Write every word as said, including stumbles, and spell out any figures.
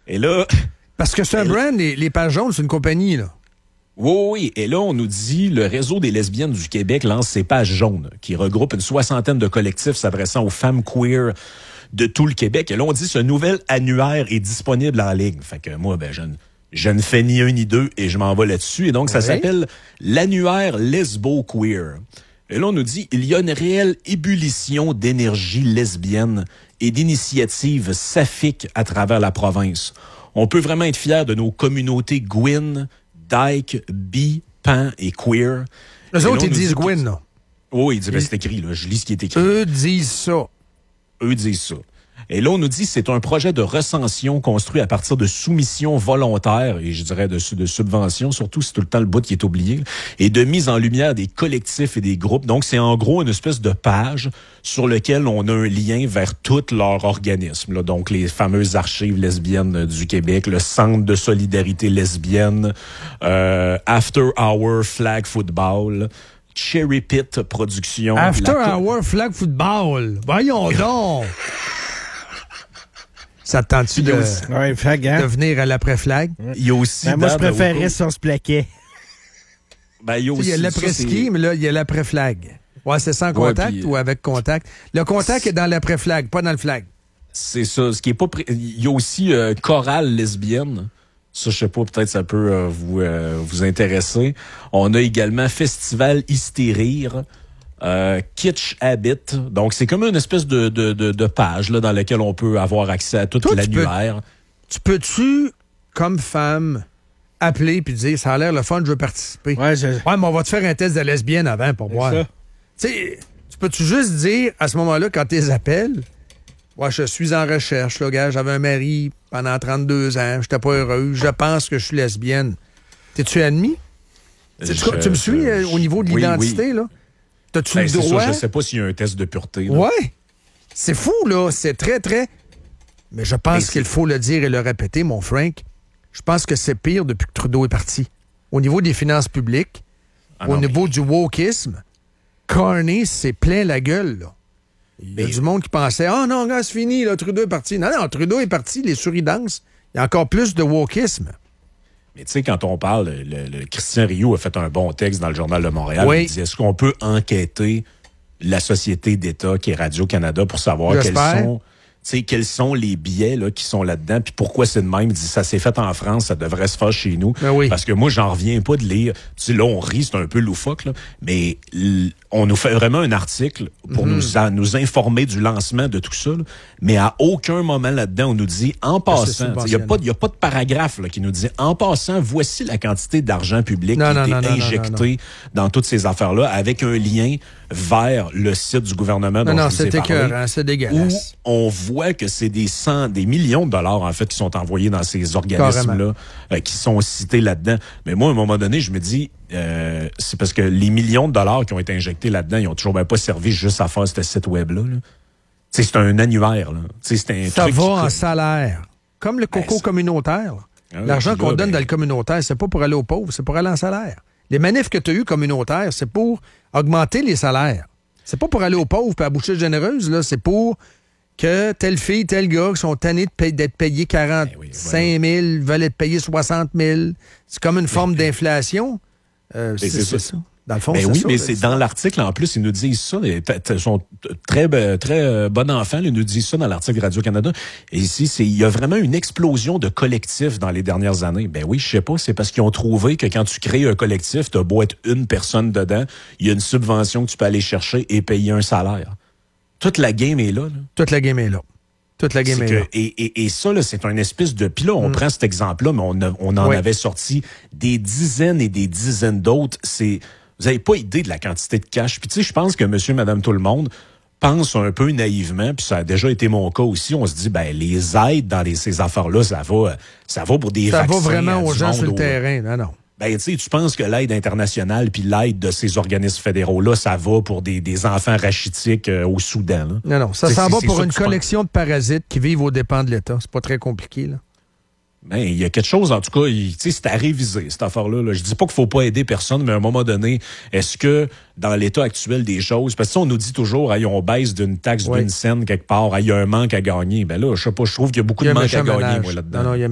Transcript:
Et là... Parce que c'est un brand, les, les pages jaunes, c'est une compagnie, là. Oui, oui. Et là, on nous dit, le réseau des lesbiennes du Québec lance ses pages jaunes, qui regroupent une soixantaine de collectifs s'adressant aux femmes queer de tout le Québec. Et là, on dit, ce nouvel annuaire est disponible en ligne. Fait que moi, ben, je, je ne fais ni un ni deux et je m'en vais là-dessus. Et donc, ça oui. s'appelle l'annuaire lesbo-queer. Et là, on nous dit, il y a une réelle ébullition d'énergie lesbienne et d'initiatives saphiques à travers la province. On peut vraiment être fier de nos communautés Gwyn, Dyke, Bi, Pan et Queer. Les autres, ils disent Gwyn, là. Oui, ils disent, ben, c'est écrit, là. Je lis ce qui est écrit. Eux disent ça. Eux disent ça. Et là, on nous dit que c'est un projet de recension construit à partir de soumissions volontaires, et je dirais de, de subventions, surtout c'est tout le temps le bout qui est oublié, et de mise en lumière des collectifs et des groupes. Donc, c'est en gros une espèce de page sur laquelle on a un lien vers tout leur organisme. Là. Donc, les fameuses archives lesbiennes du Québec, le Centre de solidarité lesbienne, euh, After Hour Flag Football, Cherry Pit Production. After la... Hour Flag Football. Voyons donc. Ça te tente-tu de, ouais, flag, hein? de venir à l'après-flag? Il y a aussi... Ben, moi, je préférerais si on se plaquait. Ben, il y a aussi... Il y a l'après-ski, mais là, il y a l'après-flag. Ouais, c'est sans contact ouais, puis... ou avec contact? Le contact est dans l'après-flag, pas dans le flag. C'est ça. Ce qui est pas... Pré... Il y a aussi euh, chorale lesbienne. Ça, je sais pas, peut-être ça peut euh, vous, euh, vous intéresser. On a également Festival Hystérir. Euh, Kitsch Habit. Donc, c'est comme une espèce de, de, de, de page là, dans laquelle on peut avoir accès à toute Toi, l'annuaire. Tu, peux, tu peux-tu, comme femme, appeler puis dire « Ça a l'air le fun, je veux participer. » Ouais, je... ouais, mais on va te faire un test de lesbienne avant pour voir. Tu sais, tu peux-tu juste dire, à ce moment-là, quand tu les appelles, « Ouais, je suis en recherche, là, gars, j'avais un mari pendant trente-deux ans, j'étais pas heureux, je pense que je suis lesbienne. » T'es-tu admis? Je, tu, tu me suis je, au niveau de oui, l'identité, oui. là? T'as-tu ben, le droit? Ça, je sais pas s'il y a un test de pureté. Là. Ouais. C'est fou, là. C'est très, très... Mais je pense ben, qu'il faut le dire et le répéter, mon Frank. Je pense que c'est pire depuis que Trudeau est parti. Au niveau des finances publiques, ah au non, niveau mais... du wokisme, Carney s'est plein la gueule, là. Il y a mais... du monde qui pensait « Ah oh, non, gars, c'est fini, là, Trudeau est parti. » Non, non, Trudeau est parti, les souris dansent. Il y a encore plus de wokisme. Mais tu sais, quand on parle, le, le Christian Rioux a fait un bon texte dans le Journal de Montréal. Oui. Il dit, est-ce qu'on peut enquêter la société d'État qui est Radio-Canada pour savoir quels sont, tu sais, quels sont les biais là, qui sont là-dedans, puis pourquoi c'est de même. Il dit, ça s'est fait en France, ça devrait se faire chez nous. Ben oui. Parce que moi, j'en reviens pas de lire. Tu sais, là, on rit, c'est un peu loufoque, là, mais l- on nous fait vraiment un article pour mm-hmm. nous, a, nous informer du lancement de tout ça, là, mais à aucun moment là-dedans, on nous dit, en passant, il n'y a, a pas de paragraphe là, qui nous dit, en passant, voici la quantité d'argent public non, qui non, a été non, injecté non, non, non. dans toutes ces affaires-là, avec un lien vers le site du gouvernement dont non, non, je vous ai c'est parlé. Écœurant, c'est dégueulasse. Où on voit que c'est des cent, des millions de dollars, en fait, qui sont envoyés dans ces organismes-là, euh, qui sont cités là-dedans. Mais moi, à un moment donné, je me dis, euh, c'est parce que les millions de dollars qui ont été injectés là-dedans, ils ont toujours même pas servi juste à faire ce site web-là. Là. C'est un annuaire. Là. C'est un Ça truc va qui... en salaire. Comme le coco ben, communautaire. Ah, L'argent qu'on là, donne ben... dans le communautaire, c'est pas pour aller aux pauvres, c'est pour aller en salaire. Les manifs que tu as eu communautaires, c'est pour augmenter les salaires. C'est pas pour aller aux pauvres et à la bouchée généreuse, là. C'est pour que telle fille, tel gars qui sont tannés de paye, d'être payés quarante-cinq mille, veulent être payés soixante mille. C'est comme une forme d'inflation. Euh, c'est, c'est, c'est ça. Dans le fond, ben c'est oui, ça. mais c'est dans l'article, en plus, ils nous disent ça. Ils sont très, très bons enfants. Ils nous disent ça dans l'article de Radio-Canada. Et ici, c'est, il y a vraiment une explosion de collectifs dans les dernières années. Ben oui, je sais pas. C'est parce qu'ils ont trouvé que quand tu crées un collectif, t'as beau être une personne dedans, il y a une subvention que tu peux aller chercher et payer un salaire. Toute la game est là. là. Toute la game est là. Toute la game est, est que, là. Et, et, et ça, là, c'est un espèce de... Puis là, on mm. prend cet exemple-là, mais on, a, on en oui. avait sorti des dizaines et des dizaines d'autres. C'est... Vous n'avez pas idée de la quantité de cash. Puis tu sais, je pense que monsieur, madame, tout le monde pense un peu naïvement, puis ça a déjà été mon cas aussi, on se dit, ben les aides dans les, ces affaires-là, ça va ça va pour des ça vaccins. Ça va vraiment aux gens monde, sur le au... terrain. Non, non. Ben, tu sais, tu penses que l'aide internationale puis l'aide de ces organismes fédéraux-là, ça va pour des, des enfants rachitiques euh, au Soudan. Là. Non, non, ça c'est, s'en c'est, va c'est pour ça une collection penses. de parasites qui vivent aux dépens de l'État. C'est pas très compliqué, là. Ben, il y a quelque chose, en tout cas, tu sais, c'est à réviser, cette affaire-là. Là. Je dis pas qu'il faut pas aider personne, mais à un moment donné, est-ce que, dans l'état actuel des choses, parce que on nous dit toujours, hey, on baisse d'une taxe oui. d'une scène quelque part, il y a un manque à gagner. Ben là, je sais pas, je trouve qu'il y a beaucoup de manque à gagner, moi, là-dedans. Non, non,